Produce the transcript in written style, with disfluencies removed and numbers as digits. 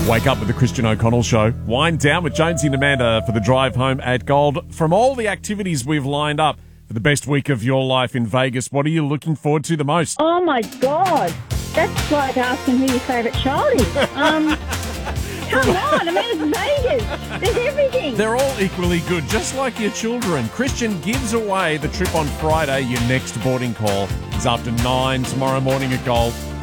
Wake up with the Christian O'Connell Show. Wind down with Jonesy and Amanda for the drive home at Gold. From all the activities we've lined up for the best week of your life in Vegas, what are you looking forward to the most? Oh, my God. That's like asking who your favourite child is. Come on, I mean, it's Vegas. There's everything. They're all equally good, just like your children. Christian gives away the trip on Friday. Your next boarding call is after 9 tomorrow morning at Gold.